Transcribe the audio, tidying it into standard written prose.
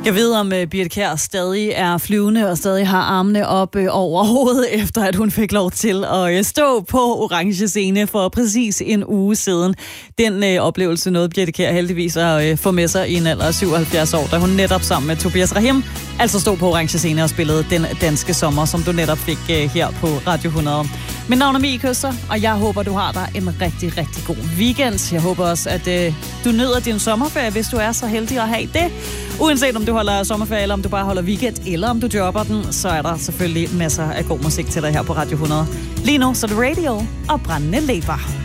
Jeg ved, om Birthe Kjær stadig er flyvende og stadig har armene op over hovedet, efter at hun fik lov til at stå på orange scene for præcis en uge siden. Den oplevelse nåede Birthe Kjær heldigvis at få med sig i en alder af 77 år, da hun netop sammen med Tobias Rahim altså stod på orange scene og spillede Den Danske Sommer, som du netop fik her på Radio 100. Mit navn er Mie Køster, og jeg håber, du har dig en rigtig, rigtig god weekend. Jeg håber også, at du nyder din sommerferie, hvis du er så heldig at have det. Uanset om du holder sommerferie, eller om du bare holder weekend, eller om du jobber den, så er der selvfølgelig masser af god musik til dig her på Radio 100. Lige nu så er det Radio og Brændende Læber.